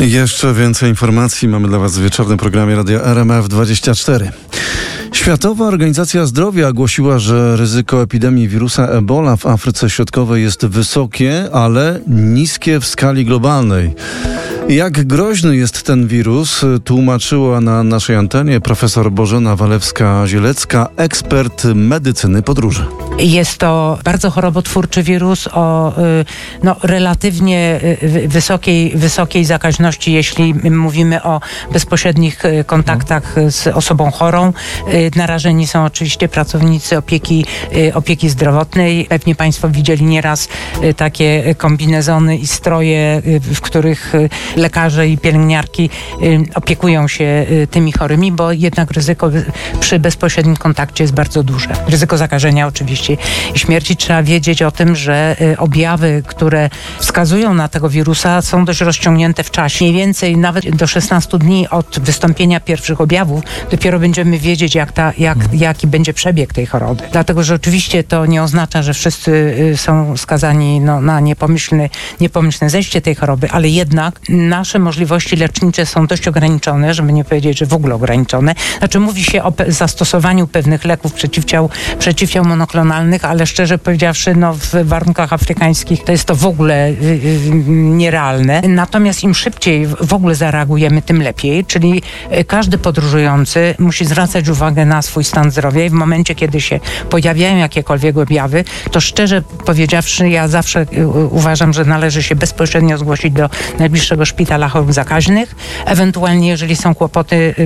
Jeszcze więcej informacji mamy dla Was w wieczornym programie Radia RMF24. Światowa Organizacja Zdrowia ogłosiła, że ryzyko epidemii wirusa Ebola w Afryce Środkowej jest wysokie, ale niskie w skali globalnej. Jak groźny jest ten wirus, tłumaczyła na naszej antenie profesor Bożena Walewska-Zielecka, ekspert medycyny podróży. Jest to bardzo chorobotwórczy wirus o relatywnie wysokiej zakaźności, jeśli mówimy o bezpośrednich kontaktach z osobą chorą. Narażeni są oczywiście pracownicy opieki zdrowotnej. Pewnie Państwo widzieli nieraz takie kombinezony i stroje, w których lekarze i pielęgniarki opiekują się tymi chorymi, bo jednak ryzyko przy bezpośrednim kontakcie jest bardzo duże. Ryzyko zakażenia oczywiście i śmierci. Trzeba wiedzieć o tym, że objawy, które wskazują na tego wirusa, są dość rozciągnięte w czasie. Mniej więcej nawet do 16 dni od wystąpienia pierwszych objawów dopiero będziemy wiedzieć, jaki będzie przebieg tej choroby. Dlatego, że oczywiście to nie oznacza, że wszyscy są skazani na niepomyślne zejście tej choroby, ale jednak nasze możliwości lecznicze są dość ograniczone, żeby nie powiedzieć, że w ogóle ograniczone. Znaczy mówi się o zastosowaniu pewnych leków przeciwciał monoklonalnych, ale szczerze powiedziawszy, w warunkach afrykańskich to jest to w ogóle nierealne. Natomiast im szybciej w ogóle zareagujemy, tym lepiej. Czyli każdy podróżujący musi zwracać uwagę na swój stan zdrowia i w momencie, kiedy się pojawiają jakiekolwiek objawy, to szczerze powiedziawszy, ja zawsze uważam, że należy się bezpośrednio zgłosić do najbliższego szpitala chorób zakaźnych. Ewentualnie, jeżeli są kłopoty